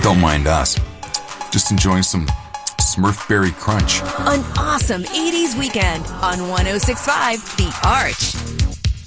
Don't mind us. Just enjoying some Smurfberry Crunch. An awesome 80s weekend on 106.5 The Arch.